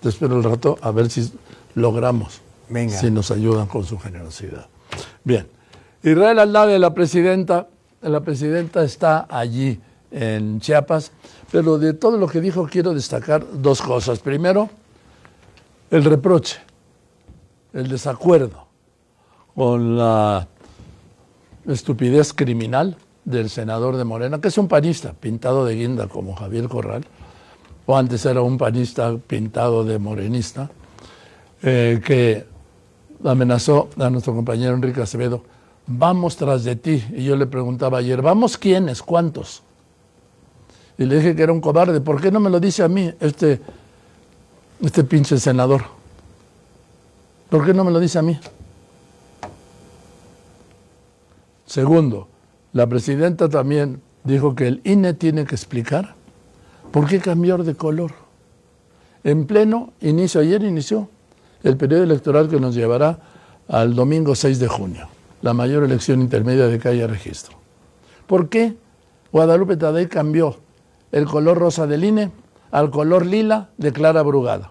Te espero el rato a ver si logramos, Venga. si nos ayudan con su generosidad. Bien, Israel Aldave, la presidenta está allí en Chiapas, pero de todo lo que dijo quiero destacar dos cosas. Primero, el reproche, el desacuerdo con la estupidez criminal del senador de Morena, que es un panista pintado de guinda como Javier Corral, o antes era un panista pintado de morenista, que amenazó a nuestro compañero Enrique Acevedo: vamos tras de ti. Y yo le preguntaba ayer, ¿vamos quiénes? ¿Cuántos? Y le dije que era un cobarde. ¿Por qué no me lo dice a mí este pinche senador? ¿Por qué no me lo dice a mí? Segundo, la presidenta también dijo que el INE tiene que explicar por qué cambió de color. En pleno inicio, ayer inició el periodo electoral que nos llevará al domingo 6 de junio, la mayor elección intermedia de que haya registro. ¿Por qué Guadalupe Tadei cambió el color rosa del INE al color lila de Clara Brugada?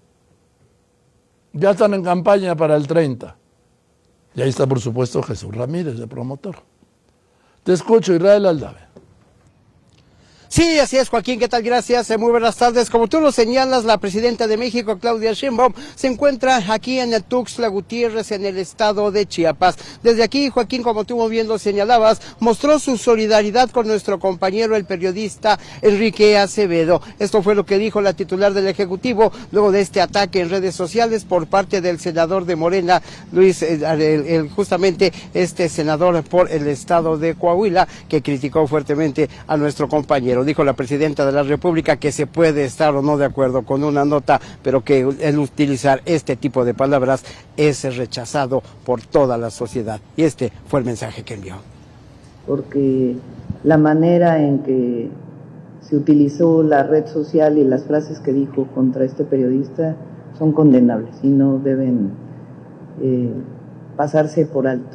Ya están en campaña para el 30. Y ahí está, por supuesto, Jesús Ramírez, de promotor. Te escucho, Israel Aldave. Sí, así es, Joaquín, ¿qué tal? Gracias, muy buenas tardes. Como tú lo señalas, la presidenta de México, Claudia Sheinbaum, se encuentra aquí en el Tuxtla Gutiérrez, en el estado de Chiapas. Desde aquí, Joaquín, como tú muy bien lo señalabas, mostró su solidaridad con nuestro compañero, el periodista Enrique Acevedo. Esto fue lo que dijo la titular del Ejecutivo luego de este ataque en redes sociales por parte del senador de Morena, justamente este senador por el estado de Coahuila, que criticó fuertemente a nuestro compañero. Dijo la presidenta de la República que se puede estar o no de acuerdo con una nota, pero que el utilizar este tipo de palabras es rechazado por toda la sociedad. Y este fue el mensaje que envió. Porque la manera en que se utilizó la red social y las frases que dijo contra este periodista son condenables y no deben pasarse por alto.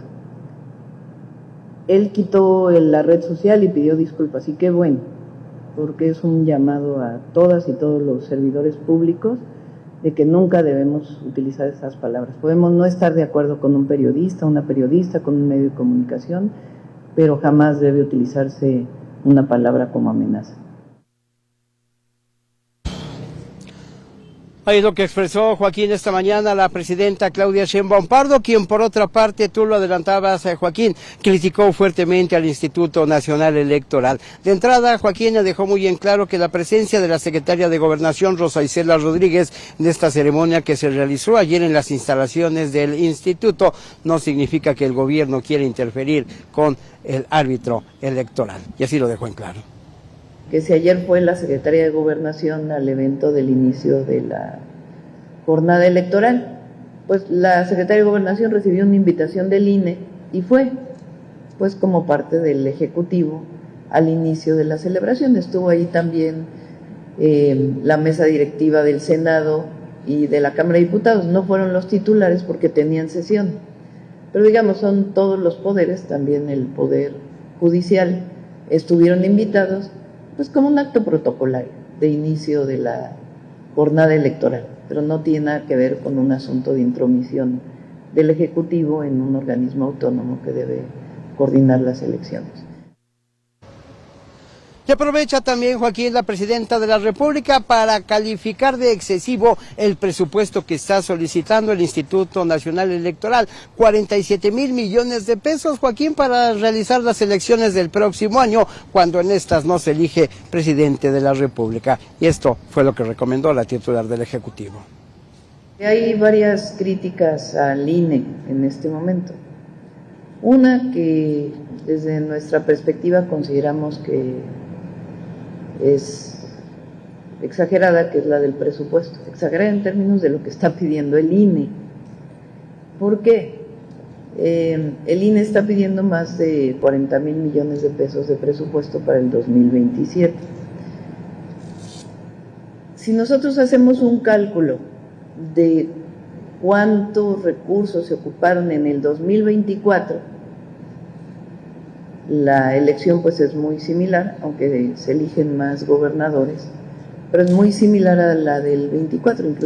Él quitó la red social y pidió disculpas, y qué bueno, porque es un llamado a todas y todos los servidores públicos de que nunca debemos utilizar esas palabras. Podemos no estar de acuerdo con un periodista, una periodista, con un medio de comunicación, pero jamás debe utilizarse una palabra como amenaza. Ahí es lo que expresó, Joaquín, esta mañana la presidenta Claudia Sheinbaum Pardo, quien por otra parte, tú lo adelantabas, Joaquín, criticó fuertemente al Instituto Nacional Electoral. De entrada, Joaquín dejó muy en claro que la presencia de la secretaria de Gobernación, Rosa Isela Rodríguez, en esta ceremonia que se realizó ayer en las instalaciones del instituto, no significa que el gobierno quiera interferir con el árbitro electoral. Y así lo dejó en claro. Que si ayer fue la Secretaría de Gobernación al evento del inicio de la jornada electoral, pues la Secretaría de Gobernación recibió una invitación del INE y fue, pues como parte del Ejecutivo al inicio de la celebración. Estuvo ahí también la mesa directiva del Senado y de la Cámara de Diputados. No fueron los titulares porque tenían sesión, pero digamos son todos los poderes, también el Poder Judicial, estuvieron invitados, pues como un acto protocolario de inicio de la jornada electoral, pero no tiene nada que ver con un asunto de intromisión del Ejecutivo en un organismo autónomo que debe coordinar las elecciones. Y aprovecha también, Joaquín, la presidenta de la República para calificar de excesivo el presupuesto que está solicitando el Instituto Nacional Electoral, 47,000 millones de pesos, Joaquín, para realizar las elecciones del próximo año, cuando en estas no se elige presidente de la República. Y esto fue lo que recomendó la titular del Ejecutivo. Hay varias críticas al INE en este momento. Una que desde nuestra perspectiva consideramos que es exagerada, que es la del presupuesto, exagerada en términos de lo que está pidiendo el INE. ¿Por qué? El INE está pidiendo más de 40,000 millones de pesos de presupuesto para el 2027. Si nosotros hacemos un cálculo de cuántos recursos se ocuparon en el 2024, la elección pues es muy similar, aunque se eligen más gobernadores, pero es muy similar a la del 24, incluso